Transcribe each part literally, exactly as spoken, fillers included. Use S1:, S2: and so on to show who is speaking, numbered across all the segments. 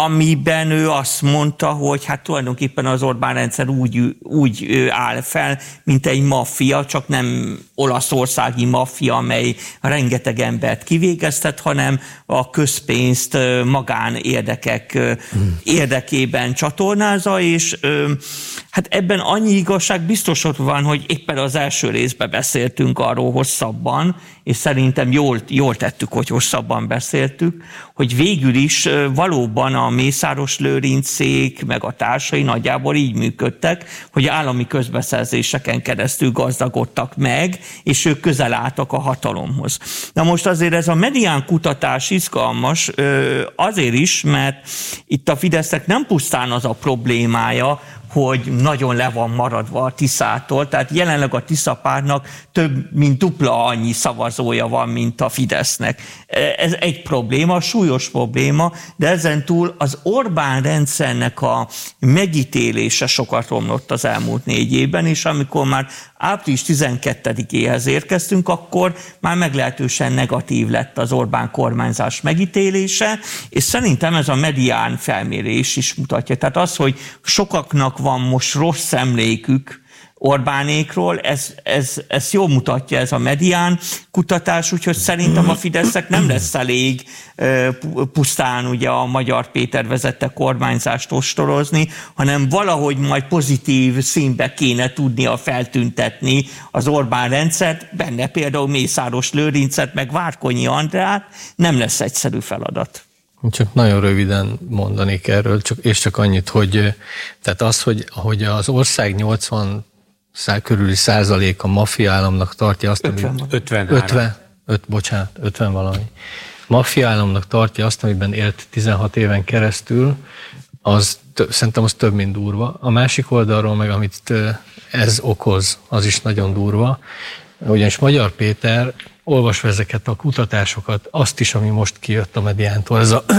S1: amiben ő azt mondta, hogy hát tulajdonképpen az Orbán rendszer úgy, úgy áll fel, mint egy maffia, csak nem olaszországi maffia, amely rengeteg embert kivégeztet, hanem a közpénzt magán érdekek hmm. érdekében csatornázza, és hát ebben annyi igazság biztos ott van, hogy éppen az első részben beszéltünk arról hosszabban, és szerintem jól, jól tettük, hogy hosszabban beszéltük, hogy végül is valóban a Mészáros Lőrincék meg a társai nagyjából így működtek, hogy állami közbeszerzéseken keresztül gazdagodtak meg, és ők közel álltak a hatalomhoz. Na most azért ez a medián kutatás izgalmas azért is, mert itt a Fidesznek nem pusztán az a problémája, hogy nagyon le van maradva a Tiszától, tehát jelenleg a Tisza pártnak több mint dupla annyi szavazója van, mint a Fidesznek. Ez egy probléma, súlyos probléma, de ezen túl az Orbán rendszernek a megítélése sokat romlott az elmúlt négy évben, és amikor már április tizenkettedikéhez érkeztünk, akkor már meglehetősen negatív lett az Orbán kormányzás megítélése, és szerintem ez a medián felmérés is mutatja. Tehát az, hogy sokaknak van most rossz emlékük Orbánékról, ez, ez, ez jól mutatja ez a medián kutatás, úgyhogy szerintem a Fidesznek nem lesz elég pusztán ugye a Magyar Péter vezette kormányzást ostorozni, hanem valahogy majd pozitív színbe kéne tudnia feltüntetni az Orbán rendszert, benne például Mészáros Lőrincet, meg Várkonyi Andrát, nem lesz egyszerű feladat.
S2: Csak nagyon röviden mondanék erről, csak, és csak annyit, hogy tehát az, hogy, hogy az ország nyolcvan körüli százalék a maffia államnak tartja azt, amiben ötven, öt, bocsánat, ötven valami. Maffia államnak tartja azt, amiben élt tizenhat éven keresztül, az szerintem az több, mint durva. A másik oldalról meg, amit ez okoz, az is nagyon durva. Ugyanis Magyar Péter, olvasva ezeket a kutatásokat, azt is, ami most kijött a mediántól, ez a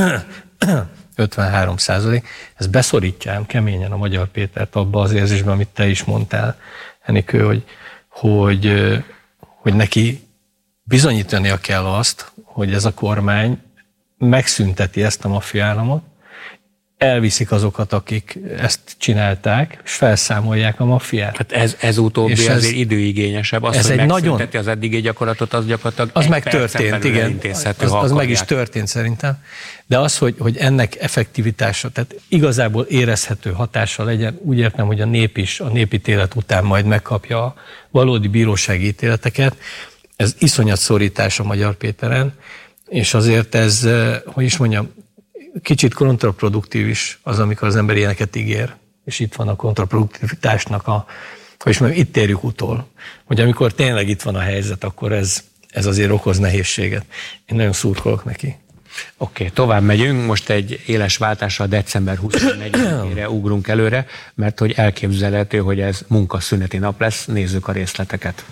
S2: ötvenhárom százalék, ez beszorítja ám keményen a Magyar Pétert abba az érzésben, amit te is mondtál, Enikő, hogy, hogy, hogy neki bizonyítania kell azt, hogy ez a kormány megszünteti ezt a maffia államot, elviszik azokat, akik ezt csinálták, és felszámolják a maffiát.
S3: Hát ez, ez utóbbi és ez, azért időigényesebb. Az,
S2: ez
S3: hogy
S2: egy
S3: megszünteti
S2: nagyon,
S3: az eddigi gyakorlatot, az gyakorlatilag
S2: az meg történt, igen. Az, az meg is történt szerintem. De az, hogy, hogy ennek effektivitása, tehát igazából érezhető hatása legyen, úgy értem, hogy a nép is a népítélet után majd megkapja a valódi bírósági ítéleteket, ez iszonyat szorítás a Magyar Péteren, és azért ez, hogy is mondjam, kicsit kontraproduktív is az, amikor az ember ilyeneket ígér, és itt van a kontraproduktivitásnak a, és mondjam, itt érjük utol, hogy amikor tényleg itt van a helyzet, akkor ez, ez azért okoz nehézséget. Én nagyon szurkolok neki.
S3: Oké, okay, tovább megyünk, most egy éles váltással december huszonnegyedikére ugrunk előre, mert hogy elképzelhető, hogy ez munkaszüneti nap lesz, nézzük a részleteket.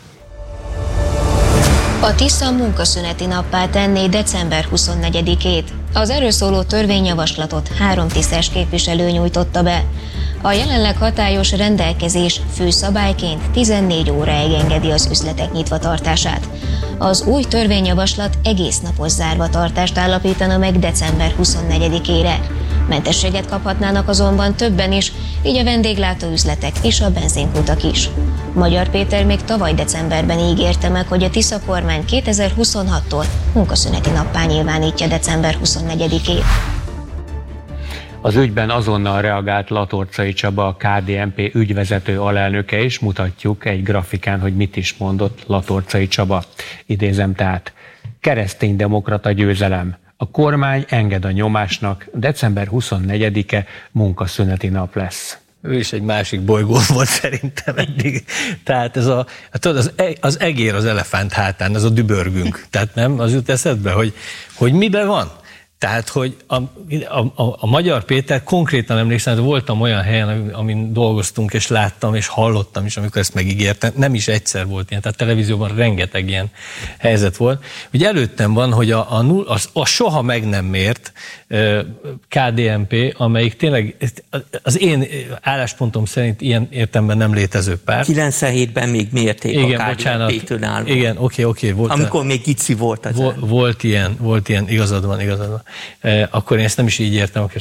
S4: A Tisza munkaszüneti nappá tenné december huszonnegyedikét. Az erről szóló törvényjavaslatot három tisztes képviselő nyújtotta be. A jelenleg hatályos rendelkezés főszabályként tizennégy óráig engedi az üzletek nyitvatartását. Az új törvényjavaslat egész napos zárvatartást állapítana meg december huszonnegyedikére. Mentességet kaphatnának azonban többen is, így a vendéglátóüzletek és a benzinkutak is. Magyar Péter még tavaly decemberben ígérte meg, hogy a Tisza kormány kétezer-huszonhattól munkaszüneti nappá nyilvánítja december huszonnegyedikét.
S3: Az ügyben azonnal reagált Latorczai Csaba, a ká dé en pé ügyvezető alelnöke, és mutatjuk egy grafikán, hogy mit is mondott Latorczai Csaba. Idézem tehát: kereszténydemokrata győzelem. A kormány enged a nyomásnak, december huszonnegyedike munkaszüneti nap lesz.
S2: Ő is egy másik bolygó volt szerintem eddig. Tehát ez a, tudod, az, az egér az elefánt hátán, ez a dübörgünk. Tehát nem, az jut eszedbe, hogy, hogy miben van? Tehát, hogy a, a, a, a Magyar Péter, konkrétan emlékszem, hogy voltam olyan helyen, amin dolgoztunk, és láttam, és hallottam is, amikor ezt megígértem. Nem is egyszer volt ilyen, tehát televízióban rengeteg ilyen helyzet volt. Ugye előttem van, hogy a, a, a, a soha meg nem mért ká dé en pé, amelyik tényleg az én álláspontom szerint ilyen értelemben nem létező párt.
S1: kilencvenhétben még mérték igen, a ká dé en pé-től állva.
S2: Igen, oké, oké. Volt
S1: amikor még Gici volt az
S2: volt, volt ilyen, volt ilyen, igazad van, igazad van. Akkor én ezt nem is így értem, akkor